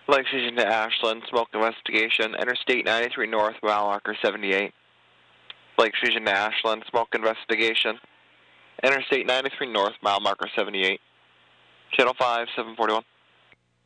Lake Station to Ashland, smoke investigation. Interstate 93 North, mile marker 78. Lake Station to Ashland, smoke investigation. Interstate 93 North, mile marker 78. Channel 5, 741.